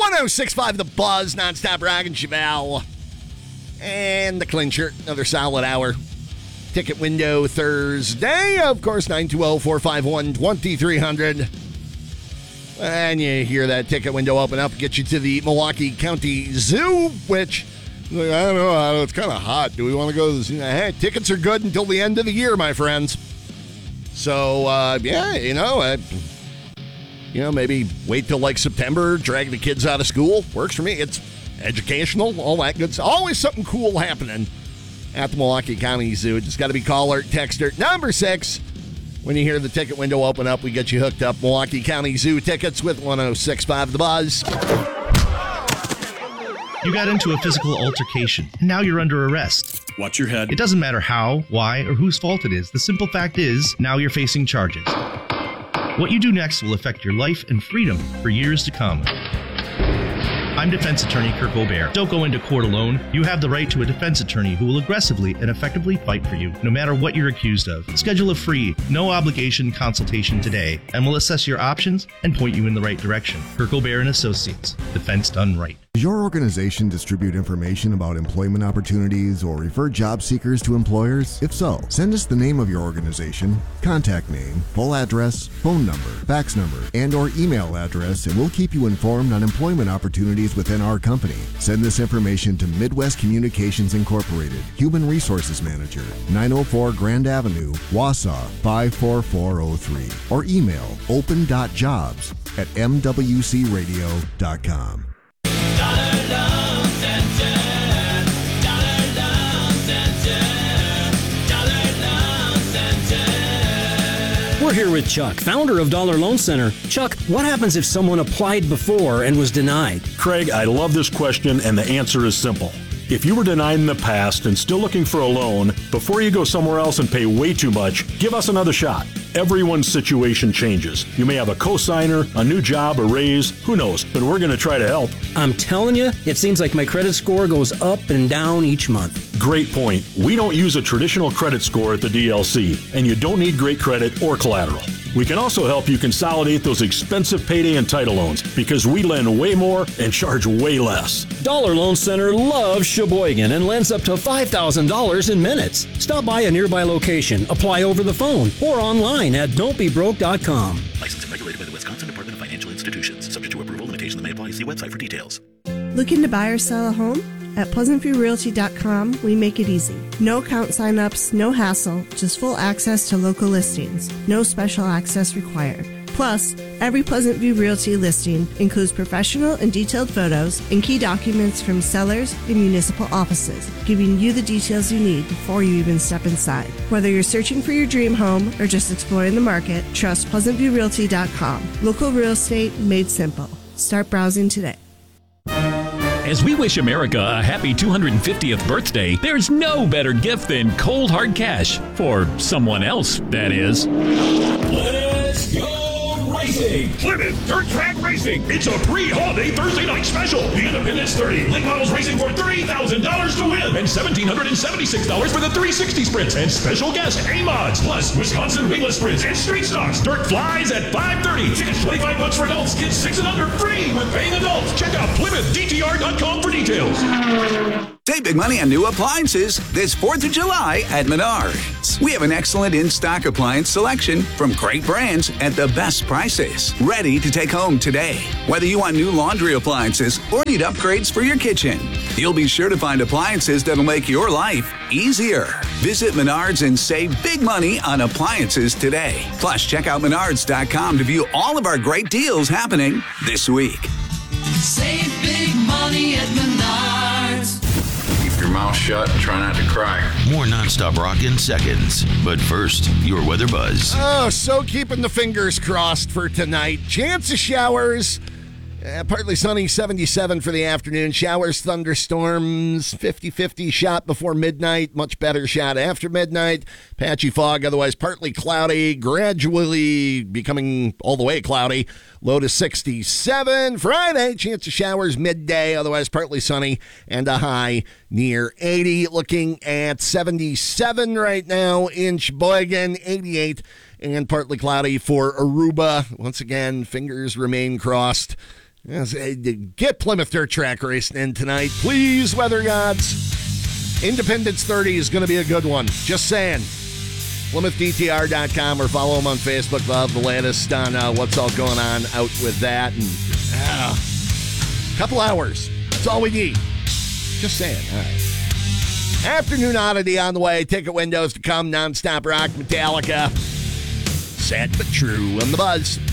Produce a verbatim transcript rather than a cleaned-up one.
one oh six point five The Buzz, nonstop rock and Chevelle. And the clincher, another solid hour. Ticket window Thursday, of course, nine two zero, four five one, two three zero zero. And you hear that ticket window open up, get you to the Milwaukee County Zoo, which, I don't know, it's kind of hot. Do we want to go to the zoo? Hey, tickets are good until the end of the year, my friends. So, uh, yeah, you know, uh, you know, maybe wait till like September, drag the kids out of school. Works for me. It's educational, all that good stuff. Always something cool happening at the Milwaukee County Zoo. Just got to be caller, texter, number six. When you hear the ticket window open up, we get you hooked up. Milwaukee County Zoo tickets with one oh six point five The Buzz. You got into a physical altercation, and now you're under arrest. Watch your head. It doesn't matter how, why, or whose fault it is. The simple fact is, now you're facing charges. What you do next will affect your life and freedom for years to come. I'm defense attorney Kirk Aubert. Don't go into court alone. You have the right to a defense attorney who will aggressively and effectively fight for you, no matter what you're accused of. Schedule a free, no-obligation consultation today, and we'll assess your options and point you in the right direction. Kirk Aubert and Associates. Defense done right. Does your organization distribute information about employment opportunities or refer job seekers to employers? If so, send us the name of your organization, contact name, full address, phone number, fax number, and or email address, and we'll keep you informed on employment opportunities within our company. Send this information to Midwest Communications Incorporated, Human Resources Manager, nine oh four Grand Avenue, Wausau, five four four oh three, or email open dot jobs at m w c radio dot com. Dollar Loan Center, Dollar Loan Center, Dollar Loan Center. We're here with Chuck, founder of Dollar Loan Center. Chuck, what happens if someone applied before and was denied? Craig, I love this question, and the answer is simple. If you were denied in the past and still looking for a loan, before you go somewhere else and pay way too much, give us another shot. Everyone's situation changes. You may have a cosigner, a new job, a raise, who knows, but we're going to try to help. I'm telling you, it seems like my credit score goes up and down each month. Great point. We don't use a traditional credit score at the D L C, and you don't need great credit or collateral. We can also help you consolidate those expensive payday and title loans because we lend way more and charge way less. Dollar Loan Center loves Sheboygan and lends up to five thousand dollars in minutes. Stop by a nearby location, apply over the phone, or online at don't be broke dot com. Licensed and regulated by the Wisconsin Department of Financial Institutions. Subject to approval, limitations may apply. See website for details. Looking to buy or sell a home? At pleasant view realty dot com, we make it easy. No account signups, no hassle, just full access to local listings. No special access required. Plus, every Pleasant View Realty listing includes professional and detailed photos and key documents from sellers and municipal offices, giving you the details you need before you even step inside. Whether you're searching for your dream home or just exploring the market, trust pleasant view realty dot com. Local real estate made simple. Start browsing today. As we wish America a happy two hundred fiftieth birthday, there's no better gift than cold hard cash. For someone else, that is. Let's go racing! Plymouth Dirt Track Racing! It's a pre-holiday Thursday night special! The Independence thirty late models racing for thirty thousand dollars to win! And one thousand seven hundred seventy-six dollars for the three sixty sprints! And special guest A-Mods! Plus Wisconsin wingless sprints and street stocks! Dirt flies at five thirty! Tickets twenty-five bucks for adults, kids six and under free with paying adults! Check out Plymouth D T R dot com for details! Save big money on new appliances this fourth of July at Menards. We have an excellent in-stock appliance selection from great brands at the best prices. Ready to take home today. Whether you want new laundry appliances or need upgrades for your kitchen, you'll be sure to find appliances that'll make your life easier. Visit Menards and save big money on appliances today. Plus, check out menards dot com to view all of our great deals happening this week. Save big money at Menards. Keep your mouth shut and try not to cry. More nonstop rock in seconds. But first, your weather buzz. Oh, so keeping the fingers crossed for tonight. Chance of showers. Uh, partly sunny, seventy-seven for the afternoon. Showers, thunderstorms, fifty-fifty shot before midnight. Much better shot after midnight. Patchy fog, otherwise partly cloudy. Gradually becoming all the way cloudy. Low to sixty-seven. Friday, chance of showers midday, otherwise partly sunny. And a high near eighty. Looking at seventy-seven right now in Sheboygan, eighty-eight and partly cloudy for Aruba. Once again, fingers remain crossed. Yes, get Plymouth Dirt Track racing in tonight, please, weather gods. Independence thirty is going to be a good one. Just saying. Plymouth D T R dot com or follow them on Facebook. They'll have the latest on uh, what's all going on out with that. And uh, a couple hours. That's all we need. Just saying. All right. Afternoon oddity on the way. Ticket windows to come. Non-stop rock, Metallica. Sad but true. I'm the Buzz.